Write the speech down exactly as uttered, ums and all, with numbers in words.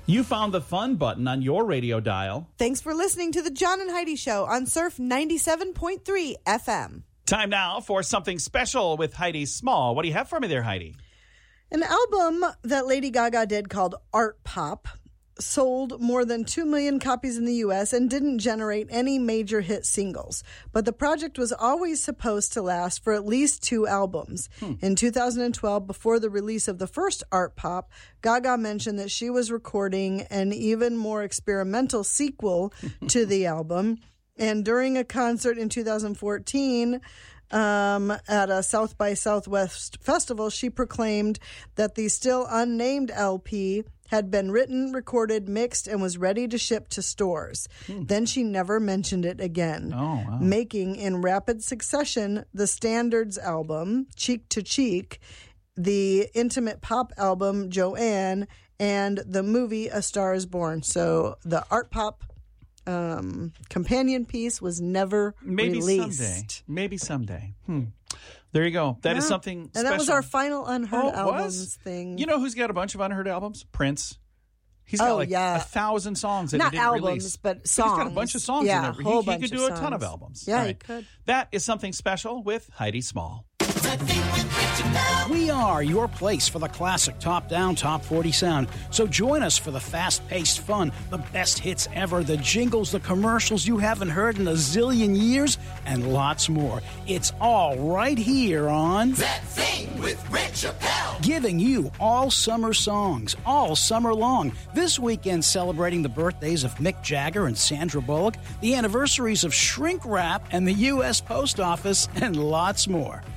You found the fun button on your radio dial. Thanks for listening to the John and Heidi Show on Surf ninety-seven point three F M. Time now for something special with Heidi Small. What do you have for me there, Heidi? An album that Lady Gaga did called Art Pop sold more than two million copies in the U S and didn't generate any major hit singles. But the project was always supposed to last for at least two albums. Hmm. In two thousand twelve, before the release of the first Art Pop, Gaga mentioned that she was recording an even more experimental sequel to the album. And during a concert in two thousand fourteen, um, at a South by Southwest festival, she proclaimed that the still unnamed L P had been written, recorded, mixed, and was ready to ship to stores. Hmm. Then she never mentioned it again, oh, wow. making in rapid succession the Standards album, Cheek to Cheek, the intimate pop album, Joanne, and the movie A Star is Born. So the Art Pop um, companion piece was never Maybe released. someday. Maybe someday. Hmm. There you go. That yeah. is something and special. that was our final Unheard oh, Albums was? thing. You know who's got a bunch of unheard albums? Prince. He's got oh, like yeah. a thousand songs that Not he didn't albums, release. but songs. But he's got a bunch of songs yeah, in there. Whole He, bunch he could of do a ton songs. of albums. Yeah, All he right. could. That is something special with Heidi Small. We are your place for the classic top-down top forty sound. So join us for the fast-paced fun, the best hits ever, the jingles, the commercials you haven't heard in a zillion years, and lots more. It's all right here on That Thing with Rick Chappelle. Giving you all summer songs, all summer long. This weekend celebrating the birthdays of Mick Jagger and Sandra Bullock, the anniversaries of Shrink Wrap and the U S Post Office, and lots more.